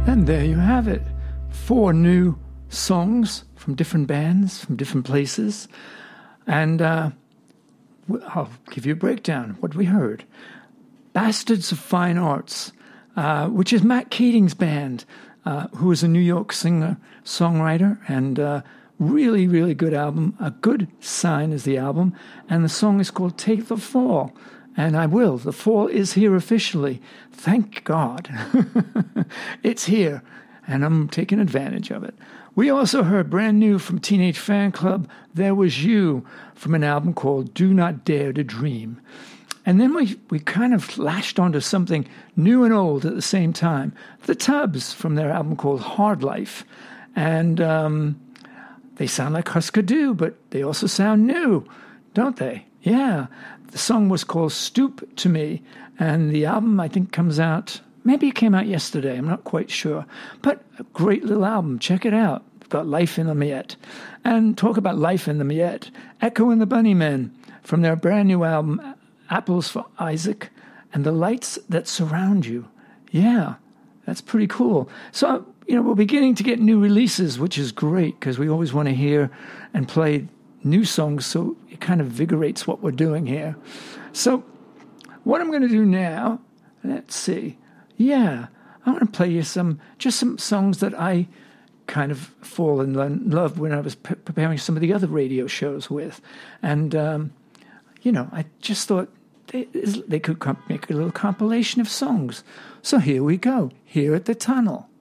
And there you have it. 4 new songs from different bands, from different places. And I'll give you a breakdown. What we heard. Bastards of Fine Arts, which is Matt Keating's band, who is a New York singer-songwriter, and really, really good album. A Good Sign is the album. And the song is called Take the Fall. And I will. The fall is here officially. Thank God. It's here. And I'm taking advantage of it. We also heard brand new from Teenage Fan Club, There Was You, from an album called Do Not Dare to Dream. And then we kind of latched onto something new and old at the same time. The Tubs, from their album called Hard Life. And they sound like Husker Du, but they also sound new, don't they? Yeah. The song was called Stoop to Me, and the album, I think, comes out, maybe it came out yesterday, I'm not quite sure, but a great little album. Check it out. It's got Life in the Miette. And talk about Life in the Miette. Echo and the Bunnymen, from their brand new album, Apples for Isaac, and The Lights That Surround You. Yeah, that's pretty cool. So, we're beginning to get new releases, which is great, because we always want to hear and play new songs, so it kind of invigorates what we're doing here. So what I'm going to do now, let's see. Yeah, I want to play you some songs that I kind of fall in love when I was preparing some of the other radio shows with. And, I just thought they could make a little compilation of songs. So here we go, here at the Tunnel.